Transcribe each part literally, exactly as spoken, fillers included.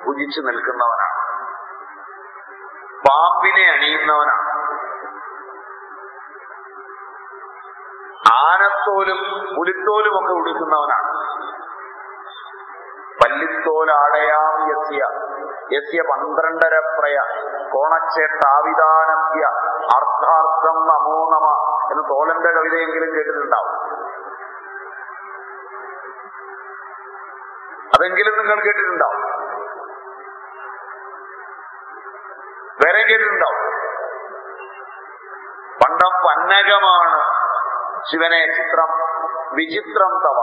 ഭുജിച്ചു നിൽക്കുന്നവനാണ്, പാമ്പിനെ അണിയുന്നവനാണ്, ആനത്തോലും പുലിത്തോലും ഒക്കെ ഉടുക്കുന്നവനാണ്. പല്ലിത്തോലാടയാം യസ്യ യസ്യ പന്ത്രണ്ടര പ്രയ കോണച്ചേട്ടാവിധാനസ്യ അർത്ഥാർത്ഥം നമോ നമ എന്ന് തോലന്റെ കവിതയെങ്കിലും കേട്ടിട്ടുണ്ടാവും. അതെങ്കിലും നിങ്ങൾ കേട്ടിട്ടുണ്ടാവും, വേറെ കേട്ടിട്ടുണ്ടാവും. പണ്ടം പന്നകമാണ് ശിവനെ ചിത്രം വിചിത്രം തവ.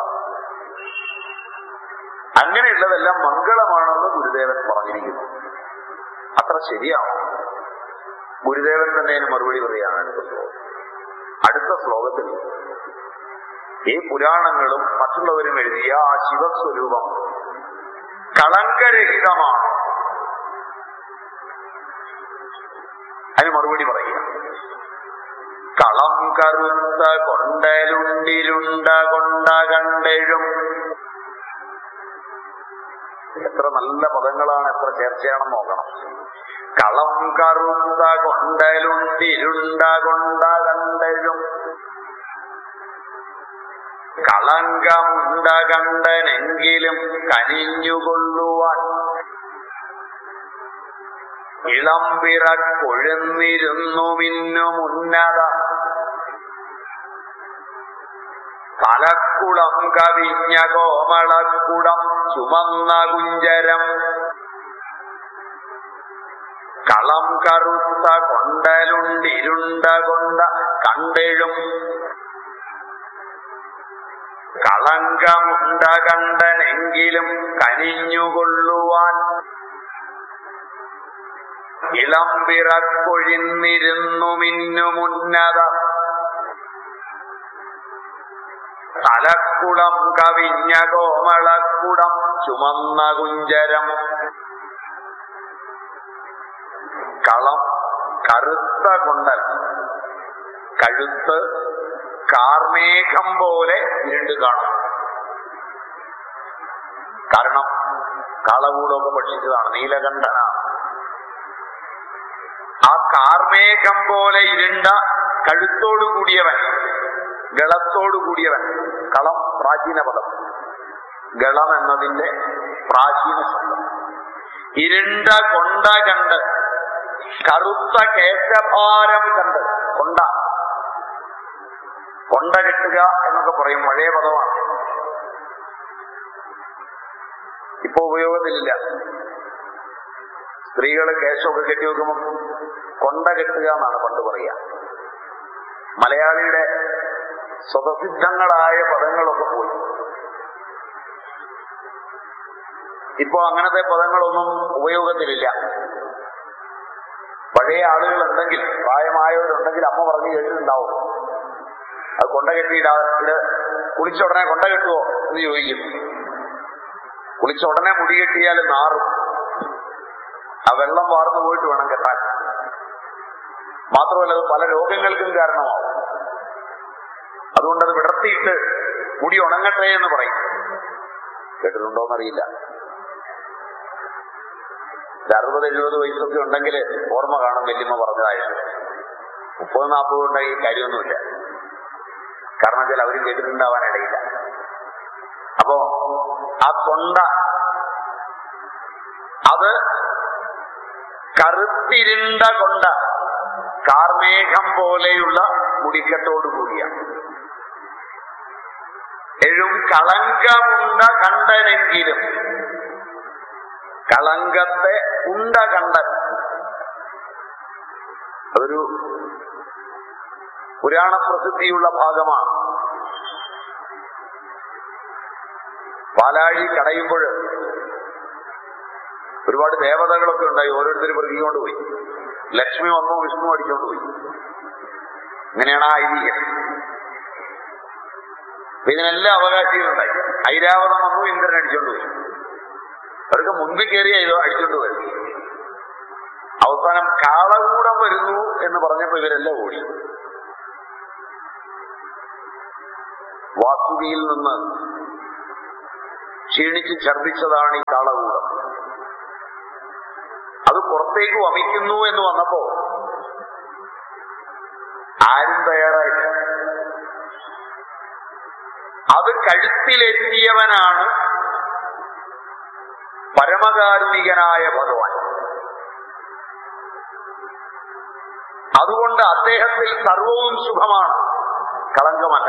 അങ്ങനെയുള്ളതെല്ലാം മംഗളമാണെന്ന് ഗുരുദേവൻ പറഞ്ഞിരിക്കുന്നു. അത്ര ശരിയാവും. ഗുരുദേവൻ തന്നെ അതിന് മറുപടി പറയുകയാണ് അടുത്ത ശ്ലോകം. അടുത്ത ശ്ലോകത്തിൽ ഈ പുരാണങ്ങളും മറ്റുള്ളവരും എഴുതിയ ആ ശിവസ്വരൂപം കളങ്കരഹിതമാണ്. അതിന് മറുപടി പറയുക. കളം കറുത്ത കൊണ്ടലുണ്ടിരുണ്ട കൊണ്ട കണ്ടെഴും. എത്ര നല്ല പദങ്ങളാണ്, എത്ര ചേർച്ചയാണെന്ന് നോക്കണം. കളം കറുത്ത കൊണ്ടലുണ്ടിരുണ്ട കൊണ്ട കണ്ടെഴും കളങ്കമുണ്ട കണ്ടനെങ്കിലും കനിഞ്ഞുകൊള്ളുവാൻ ഇളംപിറക്കൊഴുന്നിരുന്നു മിന്നുമുന്നത തലക്കുളം കവിഞ്ഞ കോമളക്കുടം ചുമന്ന കുഞ്ചരം കളം കറുത്ത കൊണ്ടലുണ്ടിരുണ്ട കൊണ്ട കണ്ടെഴും കളങ്കമുണ്ട കണ്ടനെങ്കിലും കനിഞ്ഞുകൊള്ളുവാൻ ഇളംപിറക്കൊഴിന്നിരുന്നു മിന്നുമുന്നത തലക്കുളം കവിഞ്ഞ കോമളക്കുടം ചുമന്ന കുഞ്ചരം. കളം കറുത്ത കൊണ്ടൽ, കഴുത്ത് കാർമേഘം പോലെ ഇരുണ്ട് കാണും. കാരണം കാളകൂടമൊക്കെ പഠിച്ചതാണ്, നീലകണ്ഠനാണ്. ആ കാർമേഘം പോലെ ഇരുണ്ട കഴുത്തോടു കൂടിയവൻ, ഗളത്തോടു കൂടിയവൻ. കളം പ്രാചീന പദം, ഗളം എന്നതിന്റെ പ്രാചീന ശബ്ദം. ഇരുണ്ട കൊണ്ട കണ്ട്, കറുത്ത കേശഭാരം കണ്ട്. കൊണ്ട കൊണ്ട കെട്ടുക എന്നൊക്കെ പറയും, പഴയ പദമാണ്, ഇപ്പൊ ഉപയോഗത്തിലില്ല. സ്ത്രീകൾ കേശമൊക്കെ കെട്ടി വെക്കുമ്പോൾ കൊണ്ട കെട്ടുക എന്നാണ് പണ്ട് പറയുക. മലയാളിയുടെ സ്വതസിദ്ധങ്ങളായ പദങ്ങളൊക്കെ പോയി. ഇപ്പൊ അങ്ങനത്തെ പദങ്ങളൊന്നും ഉപയോഗത്തിലില്ല. പഴയ ആളുകൾ ഉണ്ടെങ്കിൽ, പ്രായമായവരുണ്ടെങ്കിൽ അമ്മ പറഞ്ഞു കേട്ടിട്ടുണ്ടാവും. അത് കൊണ്ട കെട്ടിയിട ഇത് കുളിച്ച ഉടനെ കൊണ്ട കെട്ടുവോ എന്ന് ചോദിക്കും. കുളിച്ച ഉടനെ മുടി കെട്ടിയാൽ നാറും, ആ വെള്ളം വാർന്നു പോയിട്ട് വേണം കെട്ടാൻ. മാത്രമല്ല അത് പല രോഗങ്ങൾക്കും കാരണമാവും. അതുകൊണ്ടത് വിടർത്തിയിട്ട് മുടി ഉണങ്ങട്ടെ എന്ന് പറയും. കേട്ടിട്ടുണ്ടോന്നറിയില്ല. അറുപത് എഴുപത് വയസ്സൊക്കെ ഉണ്ടെങ്കിൽ ഓർമ്മ കാണും വല്യമ്മ പറഞ്ഞതായിരുന്നു. മുപ്പത് നാൽപ്പത് ഉണ്ടെങ്കിൽ കാര്യമൊന്നുമില്ല. കാരണം വെച്ചാൽ അവരും കേട്ടിട്ടുണ്ടാവാനിടയില്ല. അപ്പോ ആ കൊണ്ട അത് കറുത്തിരുണ്ട കൊണ്ട, കാർമേഘം പോലെയുള്ള മുടിക്കെട്ടോടു കൂടിയാണ്. എഴും കളങ്കമുണ്ട കണ്ടനെങ്കിലും, കളങ്കത്തെ ഉണ്ട കണ്ടൻ. അതൊരു പുരാണ പ്രസിദ്ധിയുള്ള ഭാഗമാണ്. പാലാഴി കടയുമ്പോൾ ഒരുപാട് ദേവതകളൊക്കെ ഉണ്ടായി. ഓരോരുത്തരും പെറുക്കിക്കൊണ്ട് പോയി. ലക്ഷ്മി വന്നു, വിഷ്ണു അടിച്ചോണ്ട് പോയി. ഇങ്ങനെയാണ് ആ ഐതിഹ്യം. ഇതിനെല്ലാം അവകാശികളുണ്ടായി. ഐരാവതം വന്നു, ഇന്ദ്രൻ അടിച്ചോണ്ട് പോയി. അവർക്ക് മുൻപിൽ കയറിയ ഇതോ അടിച്ചോണ്ട് വരും. അവസാനം കാളകൂടം വരുന്നു എന്ന് പറഞ്ഞപ്പോ ഇവരെല്ലാം ഓടി. വാസുകിയിൽ നിന്ന് ക്ഷീണിച്ച് ഛർദിച്ചതാണ് ഈ കാളകൂടം. അത് പുറത്തേക്ക് വമിക്കുന്നു എന്ന് വന്നപ്പോ ആരും തയ്യാറായില്ല. അത് കഴുത്തിലെത്തിയവനാണ് പരമകാരുണികനായ ഭഗവാൻ. അതുകൊണ്ട് അദ്ദേഹത്തിൽ സർവവും ശുഭമാണ്, കളങ്കമല്ല.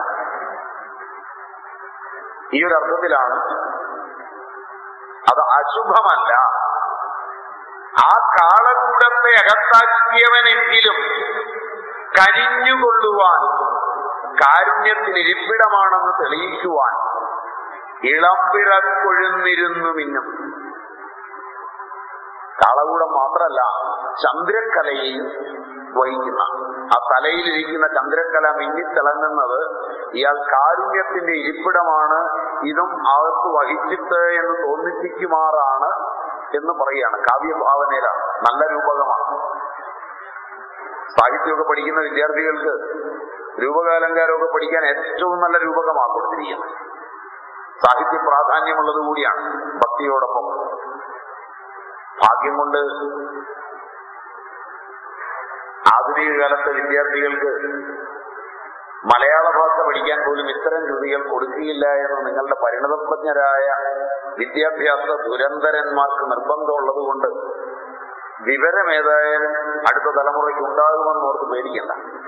ഈ ഒരു അർത്ഥത്തിലാണ് അത് അശുഭമല്ല. ആ കാളകൂടത്തെ അകത്താക്കിയവനെങ്കിലും കരിഞ്ഞുകൊള്ളുവാൻ, കാരുണ്യത്തിന് ഇരിപ്പിടമാണെന്ന് തെളിയിക്കുവാൻ ഇളംപിറക്കൊഴുന്നിരുന്നു മിന്നും. കാളകൂടം മാത്രമല്ല, ചന്ദ്രക്കലയെയും വഹിക്കുന്ന ആ തലയിലിരിക്കുന്ന ചന്ദ്രക്കല മിന്നിത്തിളങ്ങുന്നത് ഇയാൾ കാരുണ്യത്തിന്റെ ഇരിപ്പിടമാണ്, ഇതും അകത്ത് വഹിച്ചിട്ട് എന്ന് തോന്നിപ്പിക്കുമാറാണ് എന്ന് പറയുകയാണ്. കാവ്യഭാവനയിലാണ്, നല്ല രൂപകമാണ്. സാഹിത്യമൊക്കെ പഠിക്കുന്ന വിദ്യാർത്ഥികൾക്ക് രൂപകാലങ്കാരമൊക്കെ പഠിക്കാൻ ഏറ്റവും നല്ല രൂപകമാണ് കൊടുത്തിരിക്കുന്നത്. സാഹിത്യ പ്രാധാന്യമുള്ളത് കൂടിയാണ് ഭക്തിയോടൊപ്പം. ഭാഗ്യം കൊണ്ട് ആധുനിക കാലത്തെ വിദ്യാർത്ഥികൾക്ക് മലയാള ഭാഷ പഠിക്കാൻ പോലും ഇത്തരം കൃതികൾ കൊടുക്കുകയില്ല എന്ന് നിങ്ങളുടെ പരിണതപ്രജ്ഞരായ വിദ്യാഭ്യാസ ദുരന്തരന്മാർക്ക് നിർബന്ധമുള്ളത് കൊണ്ട് വിവരം ഏതായാലും അടുത്ത തലമുറയ്ക്ക് ഉണ്ടാകുമെന്ന് ഓർത്ത് പേടിക്കണ്ട.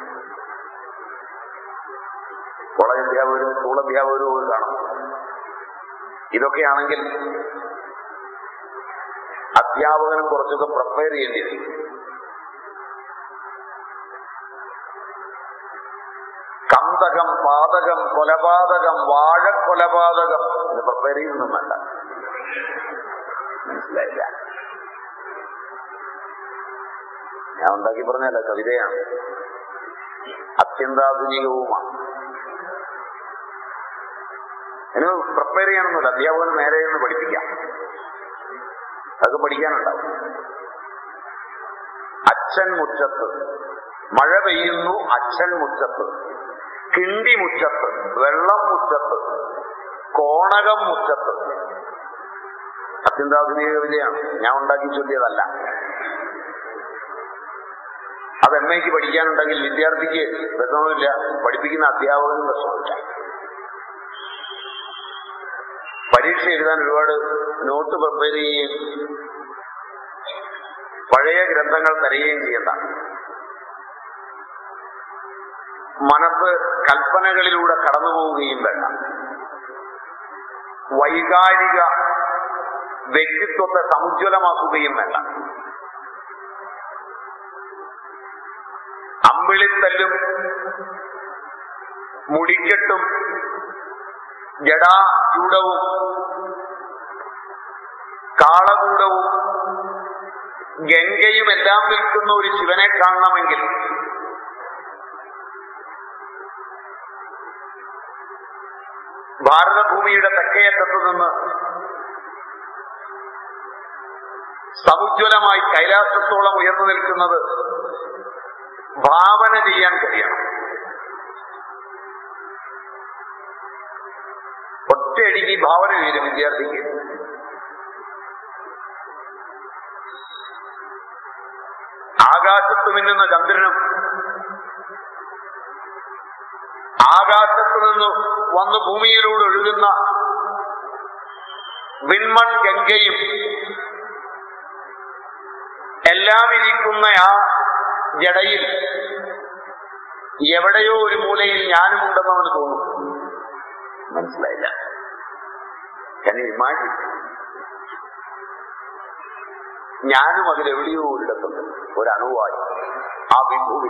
കോളേജ് അധ്യാപകരും സ്കൂൾ അധ്യാപകരും പോയി കാണും. ഇതൊക്കെയാണെങ്കിൽ അധ്യാപകനും കുറച്ചൊക്കെ പ്രിപ്പയർ ചെയ്യേണ്ടി വരും. കന്തകം, പാതകം, കൊലപാതകം, വാഴക്കൊലപാതകം ഇത് പ്രിപ്പയർ ചെയ്യുന്നൊന്നും വേണ്ട. മനസ്സിലായില്ല? ഞാൻ ഉണ്ടാക്കി പറഞ്ഞല്ല, കവിതയാണ്, അത്യന്താധുനികവുമാണ്. അതിന് പ്രിപ്പയർ ചെയ്യണമെന്നില്ല. അധ്യാപകന് നേരെ നിന്ന് പഠിപ്പിക്കാം, അത് പഠിക്കാനുണ്ടാവും. അച്ഛൻ മുറ്റത്ത്, മഴ പെയ്യുന്നു അച്ഛൻ മുറ്റത്ത്, കിണ്ടി മുറ്റത്ത്, വെള്ളം മുറ്റത്ത്, കോണകം മുറ്റത്ത്. അത്യന്താധുനിക കവിതയാണ്, ഞാൻ ഉണ്ടാക്കി ചൊല്ലിയതല്ല. അത് എം എക്ക് പഠിക്കാനുണ്ടെങ്കിൽ വിദ്യാർത്ഥിക്ക് വിഷമമില്ല, പഠിപ്പിക്കുന്ന അധ്യാപകനും വിഷമമില്ല. പരീക്ഷ എഴുതാൻ ഒരുപാട് നോട്ട് പ്രിപ്പയർ ചെയ്യുകയും പഴയ ഗ്രന്ഥങ്ങൾ തരികയും ചെയ്യണ്ട. മനസ്സ് കൽപ്പനകളിലൂടെ കടന്നു പോവുകയും വേണ്ട. വൈകാരിക വ്യക്തിത്വത്തെ സമുജ്വലമാക്കുകയും വേണ്ട. അമ്പിളിത്തല്ലും മുടിക്കെട്ടും ജടായൂഢവും കാളകൂടവും ഗംഗയും എല്ലാം വിൽക്കുന്ന ഒരു ശിവനെ കാണണമെങ്കിൽ ഭാരതഭൂമിയുടെ തെക്കേയറ്റത്ത് നിന്ന് സമുജ്വലമായി കൈലാസത്തോളം ഉയർന്നു നിൽക്കുന്നത് ഭാവന ചെയ്യാൻ കഴിയണം. ഒറ്റയടിക്ക് ഭാവന ചെയ്യും വിദ്യാർത്ഥിക്ക്. ആകാശത്ത് മിന്നുന്ന ചന്ദ്രനും ആകാശത്ത് നിന്ന് വന്ന് ഭൂമിയിലൂടെ ഒഴുകുന്ന വിൺമൺ ഗംഗയും എല്ലാം ഇരിക്കുന്ന ആ ജടയിൽ എവിടെയോ ഒരു മൂലയിൽ ഞാനും ഉണ്ടെന്ന് അവന് തോന്നും. മനസ്സിലായില്ല? ഞാൻ ഇമാജിൻ ഞാനും അതിലെവിടെയോ ഒരിടത്തുണ്ട്, ഒരണുവായി ആ വിഭൂവി.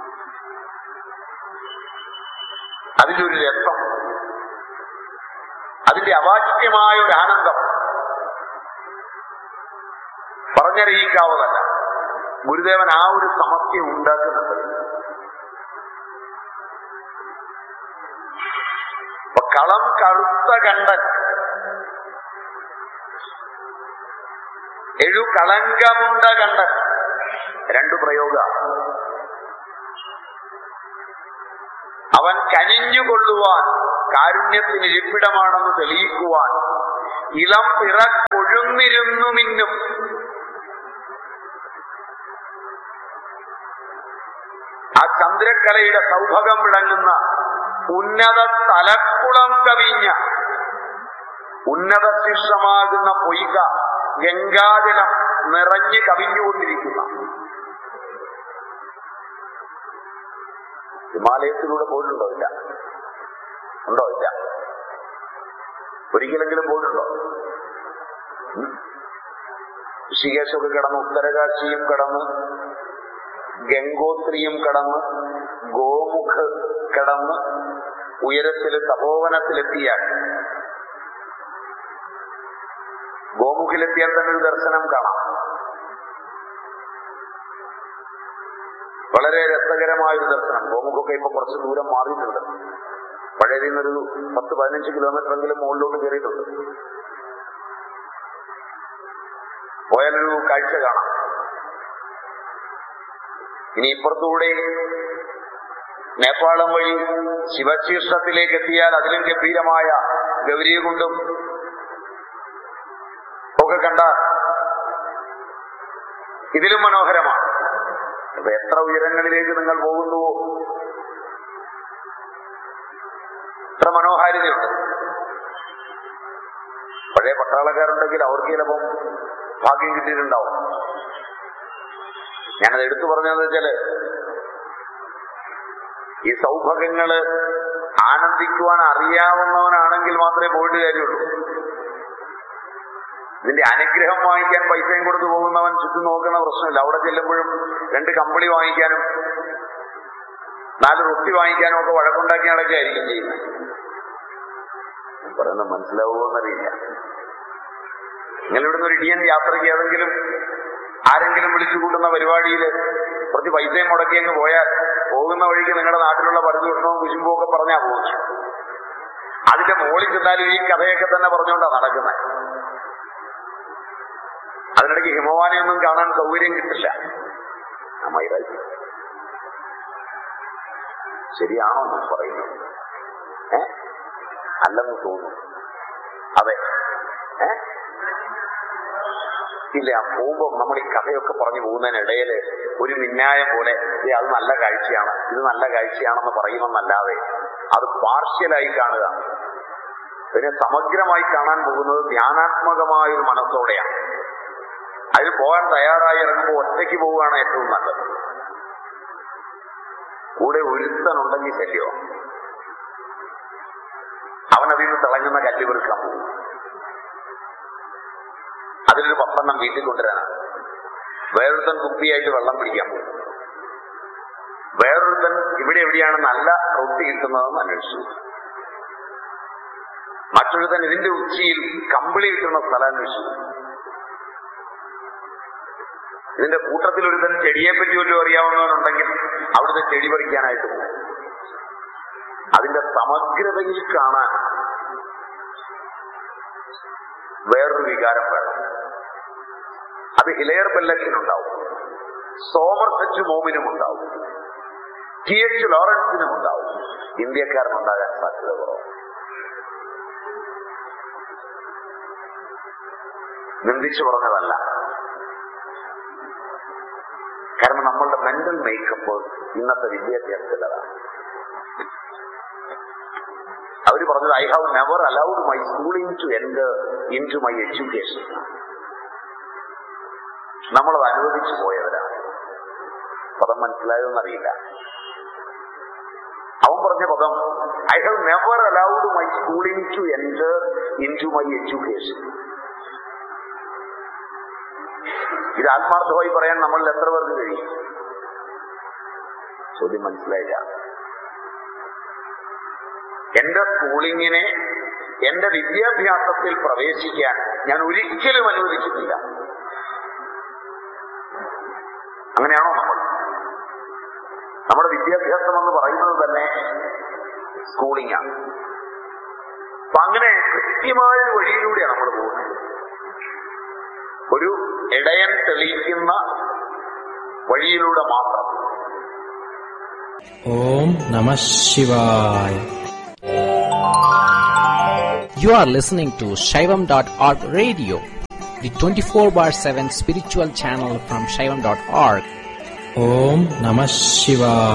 അതിൻ്റെ ഒരു രസം, അതിന്റെ അവാച്യമായ ഒരു ആനന്ദം പറഞ്ഞറിയിക്കാവതല്ല. ഗുരുദേവൻ ആ ഒരു സമസ്യ ഉണ്ടാക്കുന്നുണ്ട്. അപ്പൊ കളം കറുത്ത കണ്ടൻ, എഴു കളങ്കമുണ്ട കണ്ടൻ, രണ്ടു പ്രയോഗ. അവൻ കനിഞ്ഞുകൊള്ളുവാൻ, കാരുണ്യത്തിന് ഇരിപ്പിടമാണെന്ന് തെളിയിക്കുവാൻ, ഇളം പിറ കൊഴുന്നിരുന്നു മിന്നും. സമുദ്രക്കലയുടെ സൗഭകം വിളങ്ങുന്ന ഉന്നത തലക്കുളം കവിഞ്ഞ ഉന്നത ശിഷ്ടമാകുന്ന പൊയ്ക ഗംഗാജലം നിറഞ്ഞു കവിഞ്ഞുകൊണ്ടിരിക്കുന്ന ഹിമാലയത്തിലൂടെ പോയിട്ടുണ്ടോ? ഇല്ല. ഉണ്ടോ? ഇല്ല. ഒരിക്കലെങ്കിലും പോയിട്ടുണ്ടോ? ഋഷികേശൊക്കെ കടന്ന് ഉത്തരകാശിയും കടന്ന് ഗംഗോത്രിയും കടന്ന് ഗോമുഖ് കടന്ന് ഉയരത്തില് തപോവനത്തിലെത്തിയാൽ, ഗോമുഖിലെത്തിയാൽ തന്നെ ഒരു ദർശനം കാണാം. വളരെ രസകരമായൊരു ദർശനം. ഗോമുഖൊക്കെ ഇപ്പൊ കുറച്ച് ദൂരം മാറിയിട്ടുണ്ട്. പഴയതിൽ നിന്നൊരു പത്ത് പതിനഞ്ച് കിലോമീറ്റർ എങ്കിലും മുകളിലോട്ട് കയറിയിട്ടുണ്ട്. പോയാലൊരു കാഴ്ച കാണാം. ഇനി ഇപ്പുറത്തൂടെ നേപ്പാളം വഴി ശിവശീർഷത്തിലേക്ക് എത്തിയാൽ അതിലും ഗംഭീരമായ ഗൗരികുണ്ടും ഒക്കെ കണ്ട ഇതിലും മനോഹരമാണ്. അപ്പൊ എത്ര ഉയരങ്ങളിലേക്ക് നിങ്ങൾ പോകുന്നുവോ എത്ര മനോഹാരിതയുണ്ട്. പഴയ പട്ടാളക്കാരുണ്ടെങ്കിൽ അവർക്ക് ചിലപ്പം ഭാഗ്യം കിട്ടിയിട്ടുണ്ടാവും. ഞാനത് എടുത്തു പറഞ്ഞതെന്ന് വെച്ചാല് ഈ സൗഭാഗ്യങ്ങള് ആനന്ദിക്കുവാൻ അറിയാവുന്നവനാണെങ്കിൽ മാത്രമേ പോയിട്ട് കാര്യമുള്ളൂ. ഇതിന്റെ അനുഗ്രഹം വാങ്ങിക്കാൻ പൈസയും കൊടുത്തു പോകുന്നവൻ ചുറ്റും നോക്കുന്ന പ്രശ്നമില്ല. അവിടെ ചെല്ലുമ്പോഴും രണ്ട് കമ്പിളി വാങ്ങിക്കാനും നാല് റൊട്ടി വാങ്ങിക്കാനും ഒക്കെ വഴക്കുണ്ടാക്കി നടക്കുകയായിരിക്കും ചെയ്യുന്നത്. പറയുന്നത് മനസ്സിലാവുമോന്നറിയില്ല. നിങ്ങൾ ഇവിടുന്ന് ഒരു ഇടിയൻ യാത്രയ്ക്ക് ഏതെങ്കിലും ആരെങ്കിലും വിളിച്ചു കൂട്ടുന്ന പരിപാടിയിൽ കുറച്ച് പൈസയും മുടക്കി അങ്ങ് പോയാൽ പോകുന്ന വഴിക്ക് നിങ്ങളുടെ നാട്ടിലുള്ള പരിദൂഷണവും കുശുമ്പും ഒക്കെ പറഞ്ഞാ പോകുന്നു. അതിന്റെ മുകളിൽ ചെന്നാലും ഈ കഥയൊക്കെ തന്നെ പറഞ്ഞുകൊണ്ടാണ് നടക്കുന്നത്. അതിനിടയ്ക്ക് ഹിമവാനെയൊന്നും കാണാൻ സൗകര്യം കിട്ടില്ല. അമ്മായി ശരിയാണോ ഞാൻ പറയുന്നത്? ഏ അല്ലെന്ന് തോന്നുന്നു. അതെ. ഏ ഇല്ല, പോകുമ്പോൾ നമ്മൾ ഈ കഥയൊക്കെ പറഞ്ഞു പോകുന്നതിനിടയിൽ ഒരു മിന്നായം പോലെ അത് നല്ല കാഴ്ചയാണ്, ഇത് നല്ല കാഴ്ചയാണെന്ന് പറയുമെന്നല്ലാതെ അത് പാർഷ്യലായി കാണുക. പിന്നെ സമഗ്രമായി കാണാൻ പോകുന്നത് ധ്യാനാത്മകമായ ഒരു മനസ്സോടെയാണ്. അതിൽ പോകാൻ തയ്യാറായി ഇറങ്ങുമ്പോൾ ഒറ്റയ്ക്ക് പോവുകയാണ് ഏറ്റവും നല്ലത്. കൂടെ ഒരുത്തനുണ്ടെങ്കിൽ ശല്യോ, അവനതിൽ നിന്ന് തിളങ്ങുന്ന കല്ല് പെറുക്കാൻ പോകും. അതിലൊരു പത്തെണ്ണം വീട്ടിൽ കൊണ്ടുവരാനാണ്. വേറൊരുത്തൻ കുപ്പിയായിട്ട് വെള്ളം പിടിക്കാൻ പോകും. വേറൊരുത്തൻ ഇവിടെ എവിടെയാണ് നല്ല റൊട്ടി കിട്ടുന്നതെന്ന് അന്വേഷിച്ചു. മറ്റൊരുത്തൻ ഇതിന്റെ ഉച്ചിയിൽ കമ്പിളി കിട്ടുന്ന സ്ഥലം അന്വേഷിച്ചു. ഇതിന്റെ കൂട്ടത്തിൽ ഒരുത്തൻ ചെടിയെ പറ്റി വല്ലതും അറിയാവുന്നവനുണ്ടെങ്കിൽ അവിടുത്തെ ചെടി പറിക്കാനായിട്ട് പോകും. അതിന്റെ സമഗ്രതയിൽ കാണാൻ വേറൊരു വികാരം വേണം. അത് ഹിലയർ ബെല്ലറ്റിനുണ്ടാവും, സോമർസെറ്റ് മോമിനും ഉണ്ടാവും, ടി എച്ച് ലോറൻസിനും ഉണ്ടാവും. ഇന്ത്യക്കാരനുണ്ടാകാൻ സാധ്യത കുറവ്. നിന്ദിച്ചു പറഞ്ഞതല്ല. കാരണം നമ്മളുടെ മെന്റൽ മേക്കപ്പ് ഇന്നത്തെ വിദ്യാഭ്യാസത്തിലാണ്. അവര് പറഞ്ഞത് I have never allowed my schooling to enter in to my education. നമ്മളത് അനുവദിച്ചു പോയവരാണ്. പദം മനസ്സിലായോന്നറിയില്ല. അവൻ പറഞ്ഞ പദം I have never allowed my schooling to enter in to my education. ഇത് ആത്മാർത്ഥമായി പറയാൻ നമ്മളിൽ എത്ര പേർക്ക് കഴിയും? ചോദ്യം മനസ്സിലായില്ല. എന്റെ സ്കൂളിങ്ങിനെ, എന്റെ വിദ്യാഭ്യാസത്തിൽ പ്രവേശിക്കാൻ ഞാൻ ഒരിക്കലും അനുവദിച്ചിട്ടില്ല. അങ്ങനെയാണോ നമ്മൾ? നമ്മുടെ വിദ്യാഭ്യാസം എന്ന് പറയുന്നത് തന്നെ സ്കൂളിംഗ് ആണ്. അപ്പൊ അങ്ങനെ കൃത്യമായ ഒരു വഴിയിലൂടെയാണ് നമ്മൾ പോകുന്നത്. ഒരു ഇടയൻ തെളിയിക്കുന്ന വഴിയിലൂടെ മാത്രം. ഓം നമഃ ശിവായ. You are listening to Shaivam dot org radio, the twenty-four bar seven spiritual channel from Shaivam dot org. Om Namah Shivaya.